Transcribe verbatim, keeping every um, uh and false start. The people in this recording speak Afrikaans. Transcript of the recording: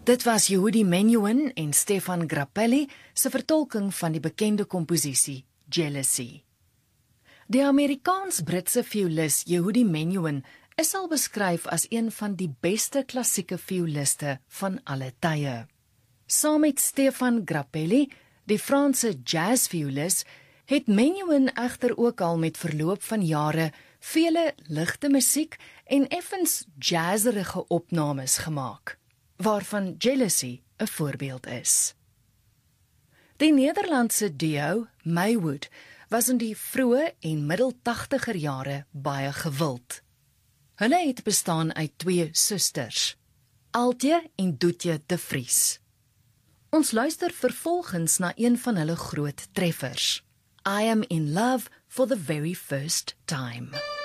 Dit was Yehudi Menuhin en Stefan Grappelli se vertolking van die bekende komposisie Jealousy. Die Amerikaans-Britse violis Yehudi Menuhin is al beskryf as een van die beste klassieke violiste van alle tye. Saam met Stefan Grappelli, die Franse jazzviolis, het Menuhin egter ook al met verloop van jare vele ligte musiek en effens jazzerige opnames gemaak, waarvan Jealousy 'n voorbeeld is. Die Nederlandse duo Maywood was in die vroeë en middel-tagtiger jare baie gewild. Hulle het bestaan uit twee susters, Altje en Doetje de Vries. Ons luister vervolgens na een van hulle groot treffers, I Am in Love for the Very First Time.